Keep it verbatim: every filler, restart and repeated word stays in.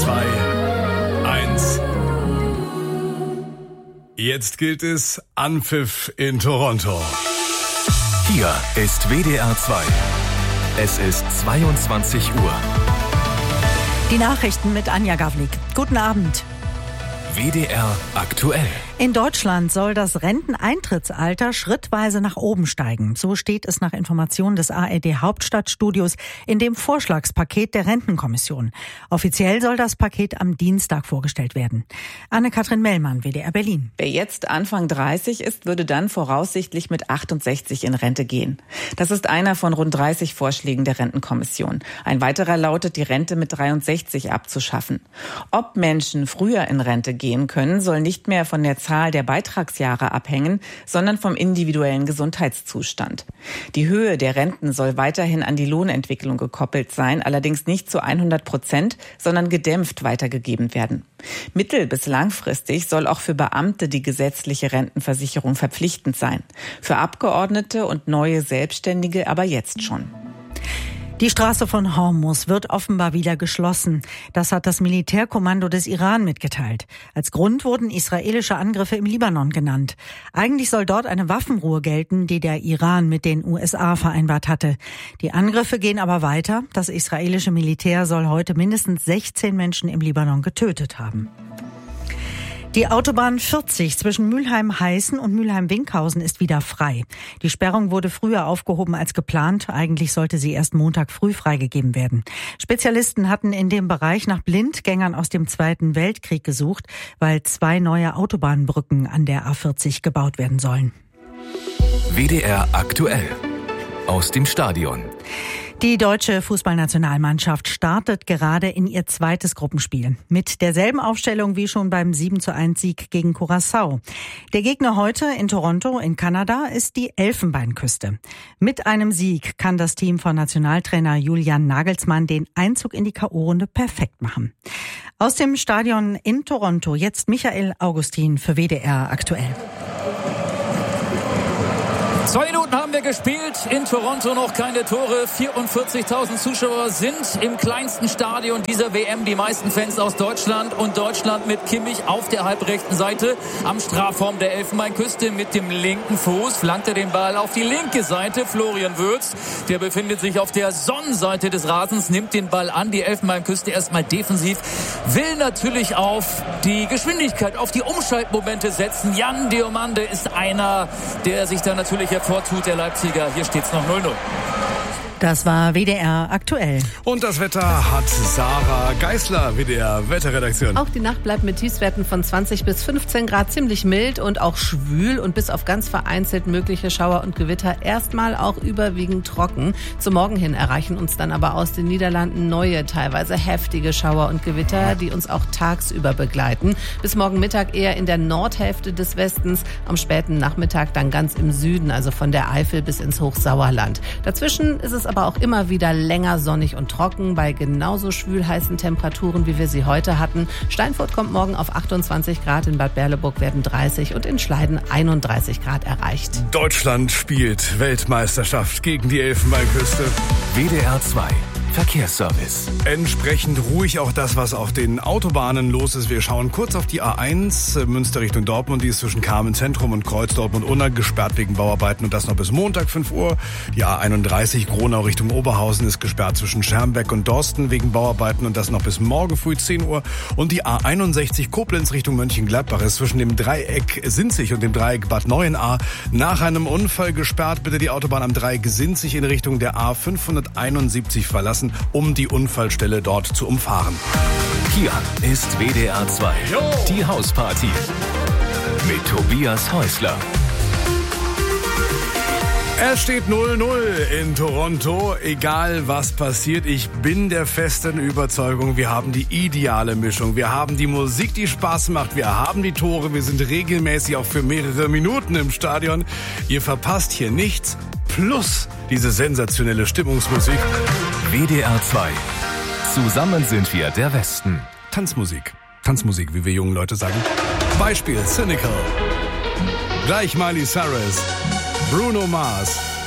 zwei, eins. Jetzt gilt es Anpfiff in Toronto. Hier ist W D R zwei. Es ist zweiundzwanzig Uhr. Die Nachrichten mit Anja Gavlik. Guten Abend. W D R aktuell. In Deutschland soll das Renteneintrittsalter schrittweise nach oben steigen. So steht es nach Informationen des A R D Hauptstadtstudios in dem Vorschlagspaket der Rentenkommission. Offiziell soll das Paket am Dienstag vorgestellt werden. Anne-Kathrin Mellmann, W D R Berlin. Wer jetzt Anfang dreißig ist, würde dann voraussichtlich mit achtundsechzig in Rente gehen. Das ist einer von rund dreißig Vorschlägen der Rentenkommission. Ein weiterer lautet, die Rente mit dreiundsechzig abzuschaffen. Ob Menschen früher in Rente gehen können, soll nicht mehr von der Zahl der Beitragsjahre abhängen, sondern vom individuellen Gesundheitszustand. Die Höhe der Renten soll weiterhin an die Lohnentwicklung gekoppelt sein, allerdings nicht zu hundert Prozent, sondern gedämpft weitergegeben werden. Mittel- bis langfristig soll auch für Beamte die gesetzliche Rentenversicherung verpflichtend sein. Für Abgeordnete und neue Selbstständige aber jetzt schon. Die Straße von Hormuz wird offenbar wieder geschlossen. Das hat das Militärkommando des Iran mitgeteilt. Als Grund wurden israelische Angriffe im Libanon genannt. Eigentlich soll dort eine Waffenruhe gelten, die der Iran mit den U S A vereinbart hatte. Die Angriffe gehen aber weiter. Das israelische Militär soll heute mindestens sechzehn Menschen im Libanon getötet haben. Die Autobahn vierzig zwischen Mülheim-Heißen und Mülheim-Winkhausen ist wieder frei. Die Sperrung wurde früher aufgehoben als geplant. Eigentlich sollte sie erst Montag früh freigegeben werden. Spezialisten hatten in dem Bereich nach Blindgängern aus dem Zweiten Weltkrieg gesucht, weil zwei neue Autobahnbrücken an der A vierzig gebaut werden sollen. W D R aktuell. Aus dem Stadion. Die deutsche Fußballnationalmannschaft startet gerade in ihr zweites Gruppenspiel. Mit derselben Aufstellung wie schon beim sieben zu eins Sieg gegen Curaçao. Der Gegner heute in Toronto in Kanada ist die Elfenbeinküste. Mit einem Sieg kann das Team von Nationaltrainer Julian Nagelsmann den Einzug in die K O-Runde perfekt machen. Aus dem Stadion in Toronto jetzt Michael Augustin für W D R aktuell. Zwei Minuten haben wir gespielt, in Toronto noch keine Tore, vierundvierzigtausend Zuschauer sind im kleinsten Stadion dieser W M, die meisten Fans aus Deutschland und Deutschland mit Kimmich auf der halbrechten Seite am Strafraum der Elfenbeinküste mit dem linken Fuß, flankt er den Ball auf die linke Seite, Florian Wirtz, der befindet sich auf der Sonnenseite des Rasens, nimmt den Ball an, die Elfenbeinküste erstmal defensiv, will natürlich auf die Geschwindigkeit, auf die Umschaltmomente setzen. Jan Diomande ist einer, der sich da natürlich hervortut, der Leipziger. Hier steht's noch null null. Das war W D R aktuell. Und das Wetter hat Sarah Geisler, W D R Wetterredaktion. Auch die Nacht bleibt mit Tiefstwerten von zwanzig bis fünfzehn Grad ziemlich mild und auch schwül und bis auf ganz vereinzelt mögliche Schauer und Gewitter erstmal auch überwiegend trocken. Zum Morgen hin erreichen uns dann aber aus den Niederlanden neue, teilweise heftige Schauer und Gewitter, die uns auch tagsüber begleiten. Bis morgen Mittag eher in der Nordhälfte des Westens, am späten Nachmittag dann ganz im Süden, also von der Eifel bis ins Hochsauerland. Dazwischen ist es aber auch immer wieder länger sonnig und trocken bei genauso schwül-heißen Temperaturen, wie wir sie heute hatten. Steinfurt kommt morgen auf achtundzwanzig Grad, in Bad Berleburg werden dreißig und in Schleiden einunddreißig Grad erreicht. Deutschland spielt Weltmeisterschaft gegen die Elfenbeinküste. W D R zwei. Verkehrsservice. Entsprechend ruhig auch das, was auf den Autobahnen los ist. Wir schauen kurz auf die A eins, Münster Richtung Dortmund. Die ist zwischen Kamen Zentrum und Kreuz Dortmund-Unna gesperrt wegen Bauarbeiten und das noch bis Montag fünf Uhr. Die A einunddreißig Gronau Richtung Oberhausen ist gesperrt zwischen Schermbeck und Dorsten wegen Bauarbeiten und das noch bis morgen früh zehn Uhr. Und die A einundsechzig Koblenz Richtung Mönchengladbach ist zwischen dem Dreieck Sinzig und dem Dreieck Bad Neuenahr nach einem Unfall gesperrt. Bitte die Autobahn am Dreieck Sinzig in Richtung der A fünfhunderteinundsiebzig verlassen, um die Unfallstelle dort zu umfahren. Hier ist W D R zwei. Jo. Die Hausparty mit Tobias Häusler. Es steht null null in Toronto, egal was passiert. Ich bin der festen Überzeugung, wir haben die ideale Mischung. Wir haben die Musik, die Spaß macht. Wir haben die Tore. Wir sind regelmäßig auch für mehrere Minuten im Stadion. Ihr verpasst hier nichts. Plus diese sensationelle Stimmungsmusik. W D R zwei. Zusammen sind wir der Westen. Tanzmusik. Tanzmusik, wie wir jungen Leute sagen. Beispiel Cynical. Gleich Miley Cyrus. Bruno Mars.